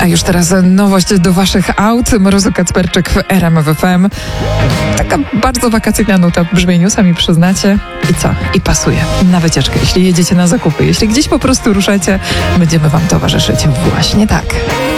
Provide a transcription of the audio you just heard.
A już teraz nowość do waszych aut. Mrozu Kacperczyk w RMF FM. Taka bardzo wakacyjna nuta w brzmieniu, sami przyznacie. I co? I pasuje na wycieczkę, jeśli jedziecie na zakupy. Jeśli gdzieś po prostu ruszacie, będziemy wam towarzyszyć właśnie tak.